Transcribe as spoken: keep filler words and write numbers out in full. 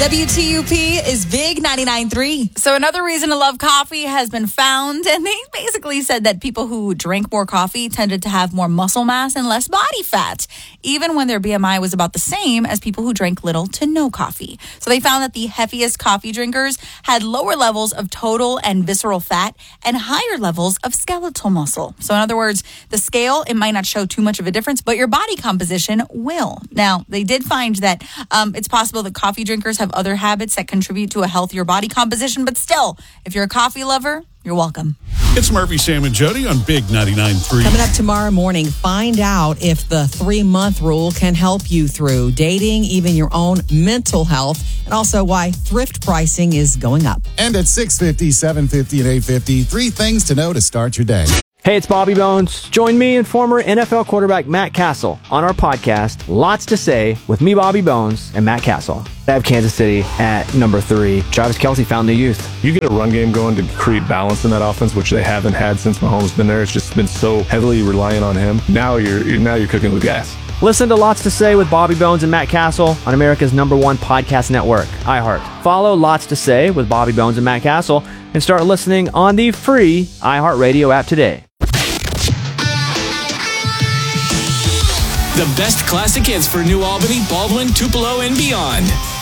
W T U P is Big ninety-nine point three. So another reason to love coffee has been found, and they basically said that people who drank more coffee tended to have more muscle mass and less body fat, even when their B M I was about the same as people who drank little to no coffee. So they found that the heaviest coffee drinkers had lower levels of total and visceral fat and higher levels of skeletal muscle. So in other words, the scale, it might not show too much of a difference, but your body composition will. Now, they did find that um, it's possible that coffee drinkers have other habits that contribute to a healthier body composition, but still, if you're a coffee lover, you're welcome. It's Murphy, Sam, and Jody on Big ninety-nine point three. Coming up tomorrow morning, find out if the three-month rule can help you through dating, even your own mental health, and also why thrift pricing is going up. And at six fifty, seven fifty, and eight fifty, three things to know to start your day. Hey, it's Bobby Bones. Join me and former N F L quarterback Matt Castle on our podcast, Lots to Say, with me, Bobby Bones, and Matt Castle. I have Kansas City at number three. Travis Kelce found new youth. You get a run game going to create balance in that offense, which they haven't had since Mahomes been there. It's just been so heavily reliant on him. Now you're, you're now you're cooking with gas. Listen to Lots to Say with Bobby Bones and Matt Castle on America's number one podcast network, iHeart. Follow Lots to Say with Bobby Bones and Matt Castle and start listening on the free iHeartRadio app today. The best classic hits for New Albany, Baldwin, Tupelo, and beyond.